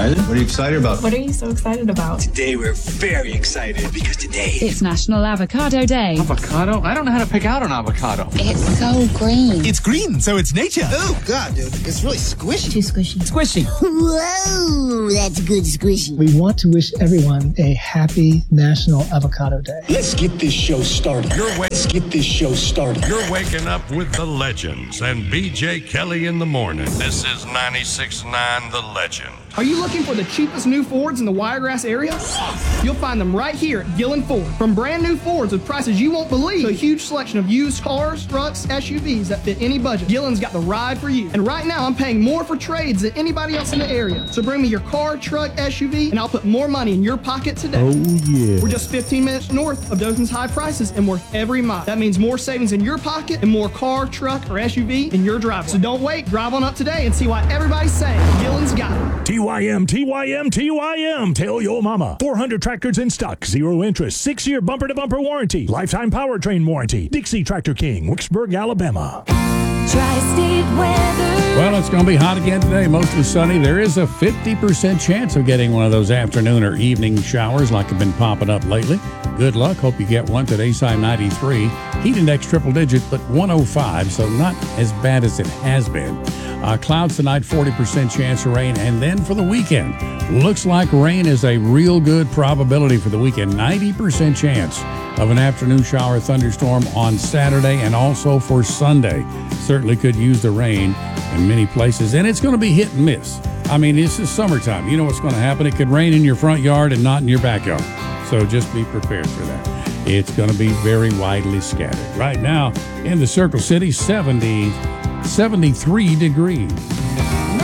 excited? What are you excited about? What are you so excited about? Today we're very excited because today it's National Avocado Day. Avocado? I don't know how to pick out an avocado. It's so green. It's green, so it's nature. Oh, God, dude. It's really squishy. Too squishy. Squishy. Whoa, that's good squishy. We want to wish everyone a happy National Avocado Day. Let's get this show started. Let's get this show started. You're waking up with the legends and BJ Kelly in the morning. This is 96.9 The Legend. Are you looking for the cheapest new Fords in the Wiregrass area? You'll find them right here at Gillen Ford. From brand new Fords with prices you won't believe to a huge selection of used cars, trucks, SUVs that fit any budget, Gillen's got the ride for you. And right now I'm paying more for trades than anybody else in the area. So bring me your car, truck, SUV, and I'll put more money in your pocket today. Oh yeah. We're just 15 minutes north of Dothan's high prices and worth every mile. That means more savings in your pocket and more car, truck, or SUV in your driveway. So don't wait, drive on up today and see why everybody's saying Gillen's got it. TYM, TYM, TYM. Tell your mama. 400 tractors in stock, 0 interest, 6-year bumper-to-bumper warranty, lifetime powertrain warranty. Dixie Tractor King, Wicksburg, Alabama. Tri-state weather. Well, it's going to be hot again today, mostly sunny. There is a 50% chance of getting one of those afternoon or evening showers like have been popping up lately. Good luck. Hope you get one. Today's high 93. Heat index triple digit, but 105, so not as bad as it has been. Clouds tonight, 40% chance of rain. And then for the weekend, looks like rain is a real good probability for the weekend. 90% chance of an afternoon shower thunderstorm on Saturday and also for Sunday. Certainly could use the rain in many places. And it's going to be hit and miss. I mean, this is summertime. You know what's going to happen. It could rain in your front yard and not in your backyard. So just be prepared for that. It's going to be very widely scattered. Right now in the Circle City, 73 degrees.